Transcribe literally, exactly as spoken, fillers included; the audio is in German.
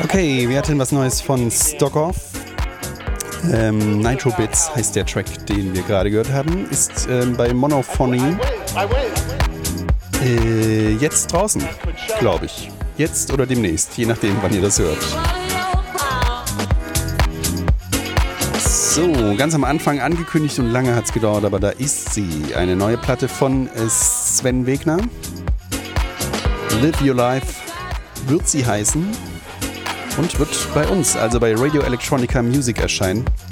Okay, wir hatten was Neues von Stock Off. Ähm, Nitro Bits heißt der Track, den wir gerade gehört haben. Ist ähm, bei Monophony äh, jetzt draußen, glaube ich. Jetzt oder demnächst, je nachdem, wann ihr das hört. So, ganz am Anfang angekündigt und lange hat es gedauert, aber da ist sie. Eine neue Platte von äh, Sven Wegner. Live Your Life wird sie heißen und wird bei uns, also bei Radio Electronica Music erscheinen.